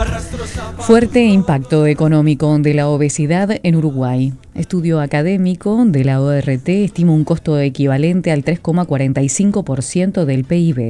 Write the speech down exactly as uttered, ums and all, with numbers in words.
Fuerte impacto económico de la obesidad en Uruguay. Estudio académico de la O R T estima un costo equivalente al tres coma cuarenta y cinco por ciento del P I B.